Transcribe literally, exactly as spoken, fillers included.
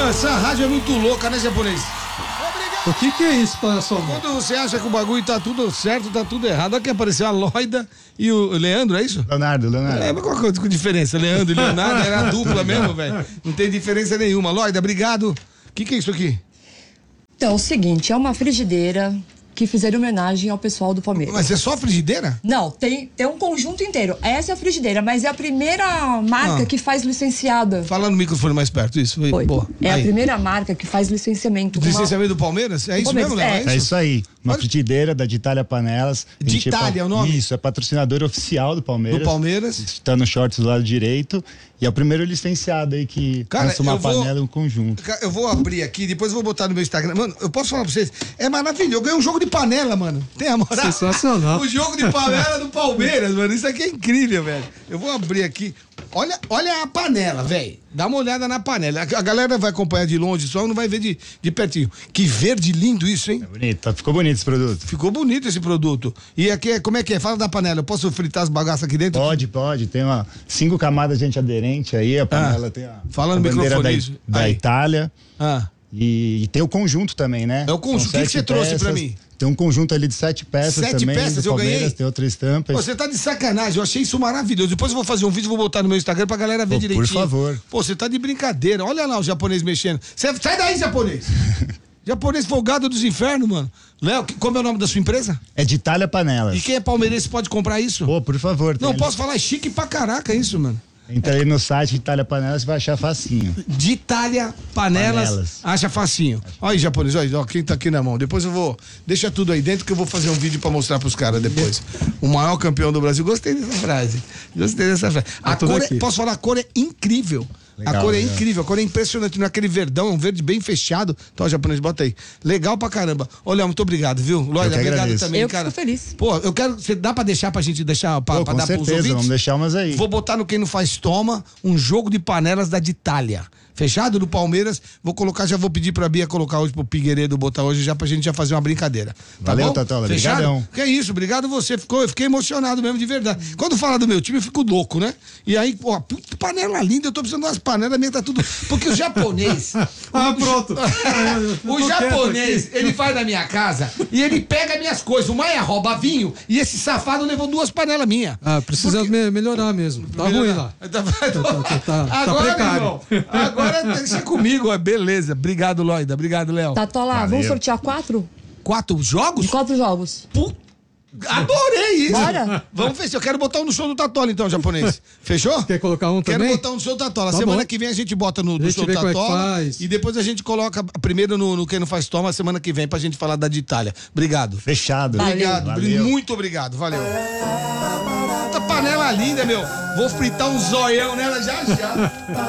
Não, essa rádio é muito louca, né, japonês? O que que é isso, Palhaço? Quando você acha que o bagulho tá tudo certo, tá tudo errado. Olha que apareceu a Loida e o Leandro, é isso? Leonardo, Leonardo. É, mas qual que é a diferença? Leandro e Leonardo era a dupla mesmo, velho. Não tem diferença nenhuma. Loida, obrigado. O que que é isso aqui? Então, é o seguinte, é uma frigideira que fizeram homenagem ao pessoal do Palmeiras. Mas é só frigideira? Não, tem, tem um conjunto inteiro. Essa é a frigideira, mas é a primeira marca Ah. que faz licenciada. Fala no microfone mais perto, isso. Foi. Foi. Boa. É Aí. a primeira marca que faz licenciamento. com uma- Licenciamento do Palmeiras? É isso Palmeiras, mesmo, Léo? é. É isso aí. Uma Pode- frigideira da Ditália Panelas. A gente Ditália é o nome? Isso, é patrocinador oficial do Palmeiras. Do Palmeiras. Está no shorts do lado direito. E é o primeiro licenciado aí que Cara, lança uma eu vou- panela e um conjunto. Cara, Eu vou abrir aqui, depois eu vou botar no meu Instagram. Mano, eu posso falar pra vocês, é maravilhoso. Eu ganhei um jogo de panela, mano. Tem a moral? Sensacional. O jogo de panela do Palmeiras, mano. Isso aqui é incrível, velho. Eu vou abrir aqui. Olha, olha a panela, velho. Dá uma olhada na panela. A, a galera vai acompanhar de longe só, não vai ver de, de pertinho. Que verde lindo isso, hein? É bonito, tá- ficou bonito esse produto. Ficou bonito esse produto. E aqui, é- como é que é? Fala da panela. Eu posso fritar as bagaças aqui dentro? Pode, pode. Tem uma, cinco camadas de antiaderente aí. A panela tem a, fala no a bandeira microfone da, isso. da Aí. Itália. Ah. E, e tem o conjunto também, né? É o conjunto. São O que que sete você trouxe pra peças. mim? Tem um conjunto ali de sete peças Sete também. peças, do eu ganhei? Palmeiras, tem outra estampa. Pô, você tá de sacanagem, eu achei isso maravilhoso. Depois eu vou fazer um vídeo e vou botar no meu Instagram pra galera ver Pô, por direitinho. favor. Pô, você tá de brincadeira. Olha lá o japonês mexendo. Cê, sai daí, japonês! Japonês folgado dos infernos, mano. Léo, que- como é o nome da sua empresa? É de Itália Panelas. E quem é palmeirense pode comprar isso? Pô, por favor. tem Não ali- posso falar, é chique pra caraca isso, mano. Entra aí no site de Itália Panelas, você vai achar facinho. De Itália, panelas, Panelas. acha facinho. Olha aí, japonês, olha, ó, quem tá aqui na mão. Depois eu vou, deixa tudo aí dentro que eu vou fazer um vídeo pra mostrar pros caras depois. O maior campeão do Brasil. Gostei dessa frase. Gostei dessa frase. A tudo cor é, aqui. posso falar, a cor é incrível. a Legal, cor é legal. incrível, a cor é impressionante. Não é aquele verdão, é um verde bem fechado. Então, japonês, bota aí. Legal pra caramba. Olha, muito obrigado, viu? Loida, que obrigado agradeço. também, Eu que cara. fico feliz. Pô, eu quero. Você dá pra deixar pra gente deixar pra, Pô, pra com dar pros certeza, ouvintes? vamos deixar umas aí. Vou botar no Quem Não Faz Toma um jogo de panelas da Ditália. Fechado do Palmeiras. Vou colocar, já vou pedir pra Bia colocar hoje pro Pigueiredo botar hoje já pra gente já fazer uma brincadeira. Tá Valeu, bom? Tatola, Fechado? brigadão. Que isso, obrigado você. Ficou, eu fiquei emocionado mesmo, de verdade. Quando fala do meu time, eu fico louco, né? E aí, pô, puta, panela linda, eu tô precisando de umas panelas, minha tá tudo. Porque o japonês. Ah, pronto. O Eu tô japonês, quieto aqui. ele vai na minha casa e ele pega minhas coisas. O Maia rouba vinho e esse safado levou duas panelas minhas. Ah, precisa me- melhorar mesmo. Tá ruim lá. Tá, tá- tá agora, precário. irmão, agora deixa comigo, ó, beleza. Obrigado, Loida. Obrigado, Léo. Tatola, Valeu. vamos sortear quatro? Quatro jogos? De quatro jogos. Pu- Adorei isso. Bora. Vamos fechar. Eu quero botar um no show do Tatola, então, japonês. Fechou? Quer colocar um Quero também? botar um no show do Tatola. Tá Semana bom. que vem a gente bota no, A no gente show do vê como é que Tatola. faz. E depois a gente coloca primeiro no, no Quem Não Faz Toma, semana que vem, pra gente falar da de Itália. Obrigado. Fechado. Valeu. Obrigado, Valeu. muito obrigado, valeu. Puta panela linda, meu. Vou fritar um zoião nela já já.